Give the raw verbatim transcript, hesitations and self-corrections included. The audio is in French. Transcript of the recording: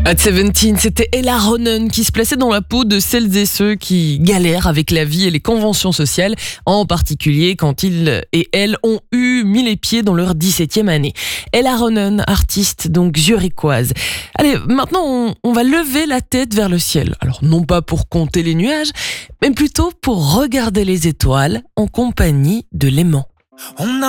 Hot dix-sept, c'était Ella Ronan qui se plaçait dans la peau de celles et ceux qui galèrent avec la vie et les conventions sociales, en particulier quand ils et elles ont eu mis les pieds dans leur dix-septième année. Ella Ronan, artiste donc zurichoise. Allez, maintenant on, on va lever la tête vers le ciel. Alors non pas pour compter les nuages, mais plutôt pour regarder les étoiles en compagnie de l'aimant. On a